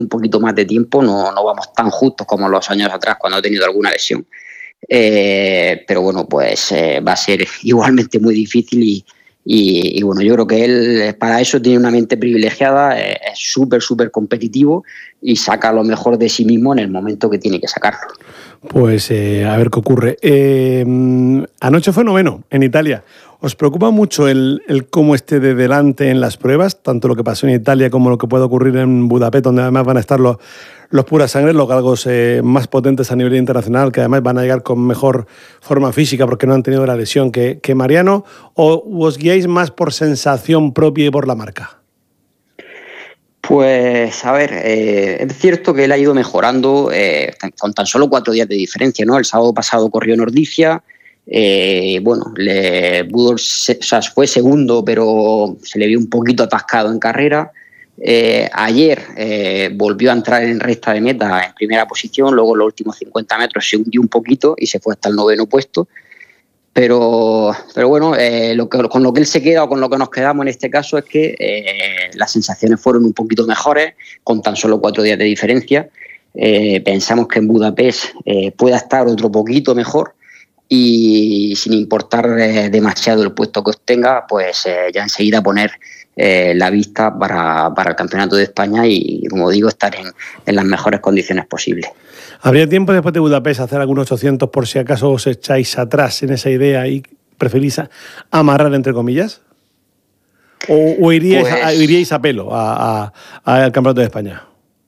un poquito más de tiempo, no vamos tan justos como los años atrás cuando ha tenido alguna lesión. Pero bueno, pues va a ser igualmente muy difícil y bueno, yo creo que él para eso tiene una mente privilegiada, es súper competitivo y saca lo mejor de sí mismo en el momento que tiene que sacarlo. Pues a ver qué ocurre. Anoche fue noveno en Italia. ¿Os preocupa mucho el cómo esté de delante en las pruebas? Tanto lo que pasó en Italia como lo que puede ocurrir en Budapest, donde además van a estar los pura sangre, los galgos más potentes a nivel internacional, que además van a llegar con mejor forma física porque no han tenido la lesión que Mariano, ¿o os guiáis más por sensación propia y por la marca? Pues a ver, es cierto que él ha ido mejorando con tan solo 4 días de diferencia, ¿no? El sábado pasado corrió en Ordizia, fue segundo, pero se le vio un poquito atascado en carrera. Ayer volvió a entrar en recta de meta en primera posición, luego en los últimos 50 metros se hundió un poquito y se fue hasta el 9º puesto. Pero bueno, con lo que él se queda o con lo que nos quedamos en este caso es que las sensaciones fueron un poquito mejores con tan solo 4 días de diferencia. Pensamos que en Budapest pueda estar otro poquito mejor y sin importar demasiado el puesto que obtenga, pues ya enseguida poner la vista para el Campeonato de España y, como digo, estar en las mejores condiciones posibles. ¿Habría tiempo después de Budapest hacer algunos 800 por si acaso os echáis atrás en esa idea y preferís amarrar, entre comillas? ¿O iríais a pelo al Campeonato de España?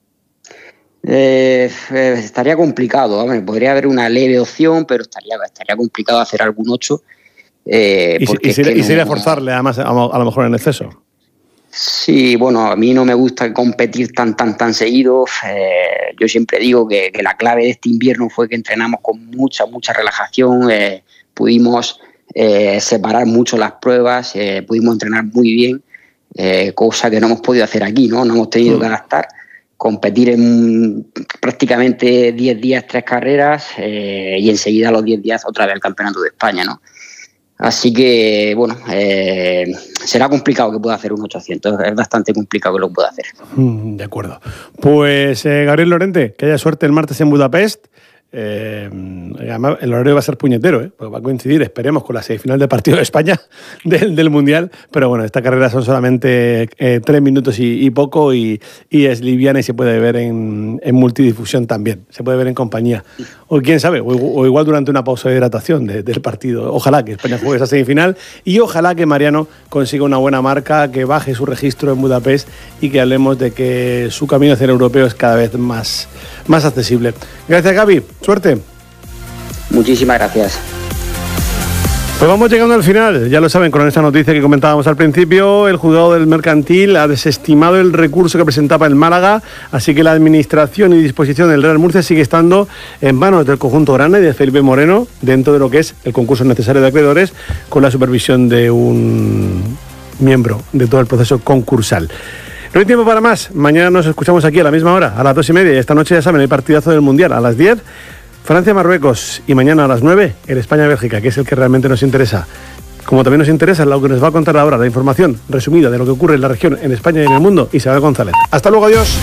Estaría complicado. Hombre, podría haber una leve opción, pero estaría complicado hacer algún 8. Y sería forzarle, además, a lo mejor en exceso. Sí, bueno, a mí no me gusta competir tan seguido. Yo siempre digo que la clave de este invierno fue que entrenamos con mucha relajación, pudimos separar mucho las pruebas, pudimos entrenar muy bien, cosa que no hemos podido hacer aquí, ¿no? No hemos tenido que adaptar, competir en prácticamente 10 días, 3 carreras y enseguida a los 10 días otra vez el Campeonato de España, ¿no? Así que, bueno, será complicado que pueda hacer un 800. Es bastante complicado que lo pueda hacer. De acuerdo. Pues, Gabriel Lorente, que haya suerte el martes en Budapest. Además, el horario va a ser puñetero, pues va a coincidir, esperemos, con la semifinal del partido de España del Mundial, pero bueno, esta carrera son solamente 3 minutos y poco y es liviana y se puede ver en multidifusión también, se puede ver en compañía, o quién sabe, o igual durante una pausa de hidratación del partido. Ojalá que España juegue esa semifinal y ojalá que Mariano consiga una buena marca, que baje su registro en Budapest y que hablemos de que su camino hacia el europeo es cada vez más accesible. Gracias, Gaby. Suerte. Muchísimas gracias. Pues vamos llegando al final. Ya lo saben, con esta noticia que comentábamos al principio, el juzgado del Mercantil ha desestimado el recurso que presentaba el Málaga, así que la administración y disposición del Real Murcia sigue estando en manos del conjunto grana y de Felipe Moreno, dentro de lo que es el concurso necesario de acreedores, con la supervisión de un miembro de todo el proceso concursal. No hay tiempo para más. Mañana nos escuchamos aquí a la misma hora, a las 2:30. Y esta noche, ya saben, hay partidazo del Mundial a las 10, Francia-Marruecos. Y mañana a las 9, el España-Bélgica, que es el que realmente nos interesa. Como también nos interesa lo que nos va a contar ahora, la información resumida de lo que ocurre en la región, en España y en el mundo, Isabel González. Hasta luego, adiós.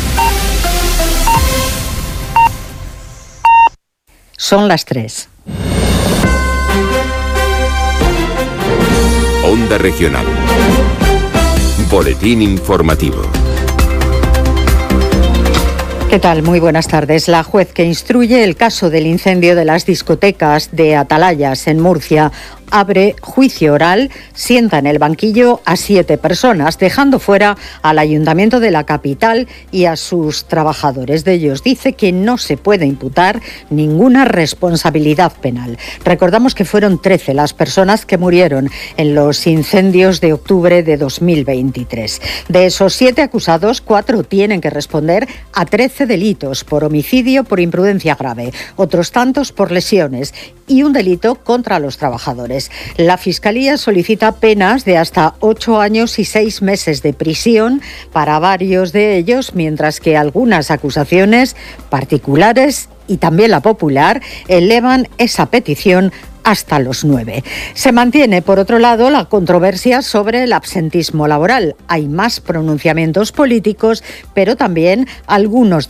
Son las 3. Onda Regional. Boletín informativo. ¿Qué tal? Muy buenas tardes. La juez que instruye el caso del incendio de las discotecas de Atalayas en Murcia abre juicio oral, sienta en el banquillo a 7 personas, dejando fuera al Ayuntamiento de la capital y a sus trabajadores. De ellos dice que no se puede imputar ninguna responsabilidad penal. Recordamos que fueron 13 las personas que murieron en los incendios de octubre de 2023. De esos 7 acusados, 4 tienen que responder a 13 delitos por homicidio por imprudencia grave, otros tantos por lesiones y un delito contra los trabajadores. La Fiscalía solicita penas de hasta 8 años y 6 meses de prisión para varios de ellos, mientras que algunas acusaciones particulares y también la popular elevan esa petición hasta los 9. Se mantiene, por otro lado, la controversia sobre el absentismo laboral. Hay más pronunciamientos políticos, pero también algunos